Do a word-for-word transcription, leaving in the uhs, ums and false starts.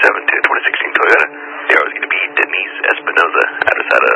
seven to twenty sixteen Toyota. The owner is going to be Denise Espinoza. Address out of